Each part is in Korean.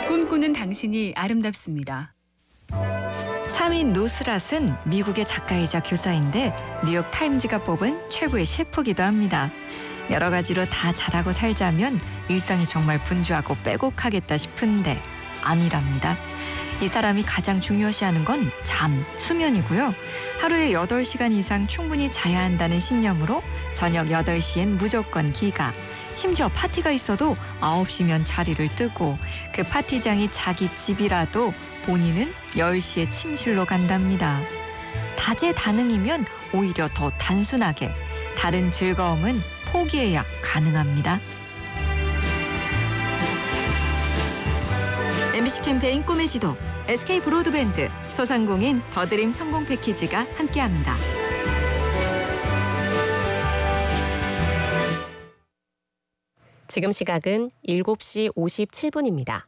꿈꾸는 당신이 아름답습니다. 사민 노스랏은 미국의 작가이자 교사인데 뉴욕 타임즈가 뽑은 최고의 셰프기도 합니다. 여러 가지로 다 잘하고 살자면 일상이 정말 분주하고 빼곡하겠다 싶은데 아니랍니다. 이 사람이 가장 중요시하는 건 잠, 수면이고요. 하루에 8시간 이상 충분히 자야 한다는 신념으로 저녁 8시엔 무조건 기가. 심지어 파티가 있어도 9시면 자리를 뜨고 그 파티장이 자기 집이라도 본인은 10시에 침실로 간답니다. 다재다능이면 오히려 더 단순하게 다른 즐거움은 포기해야 가능합니다. MBC 캠페인 꿈의 지도, SK 브로드밴드, 소상공인 더드림 성공 패키지가 함께합니다. 지금 시각은 7시 57분입니다.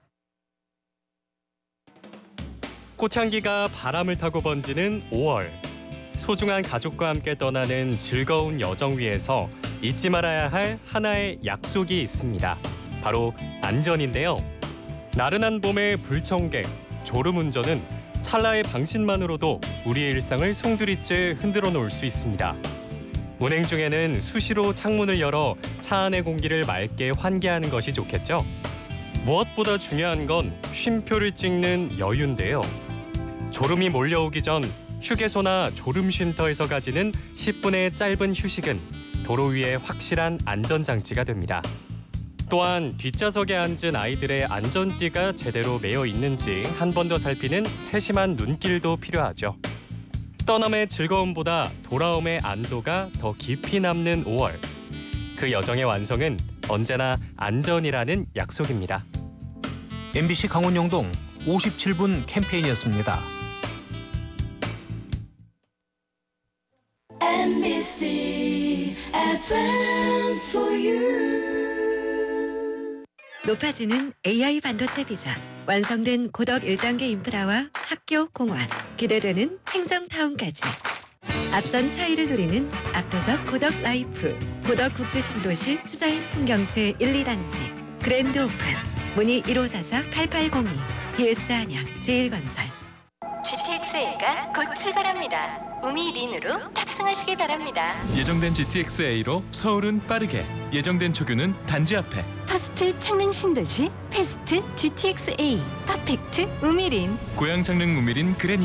꽃향기가 바람을 타고 번지는 5월. 소중한 가족과 함께 떠나는 즐거운 여정 위에서 잊지 말아야 할 하나의 약속이 있습니다. 바로 안전인데요. 나른한 봄의 불청객, 졸음운전은 찰나의 방심만으로도 우리의 일상을 송두리째 흔들어 놓을 수 있습니다. 운행 중에는 수시로 창문을 열어 차 안의 공기를 맑게 환기하는 것이 좋겠죠. 무엇보다 중요한 건 쉼표를 찍는 여유인데요. 졸음이 몰려오기 전 휴게소나 졸음 쉼터에서 가지는 10분의 짧은 휴식은 도로 위에 확실한 안전장치가 됩니다. 또한 뒷좌석에 앉은 아이들의 안전띠가 제대로 매여 있는지 한 번 더 살피는 세심한 눈길도 필요하죠. 떠남의 즐거움보다 돌아옴의 안도가 더 깊이 남는 5월. 그 여정의 완성은 언제나 안전이라는 약속입니다. MBC 강원영동 57분 캠페인이었습니다. MBC FM for you. 높아지는 AI 반도체 비전, 완성된 고덕 1단계 인프라와 학교, 공원, 기대되는 행정타운까지. 앞선 차이를 누리는 압도적 고덕 라이프, 고덕 국제신도시 수자인 풍경채 1, 2단지, 그랜드 오픈, 문의 1544-8802, DS 한양, 제일건설. GTX-A가 곧 출발합니다. 우미린으로 탑승하시기 바랍니다. 예정된 GTX-A로 서울은 빠르게, 예정된 초교는 단지 앞에. 퍼스트 창릉 신도시 패스트 GTX-A 퍼펙트 우미린. 고양 창릉 우미린 그랜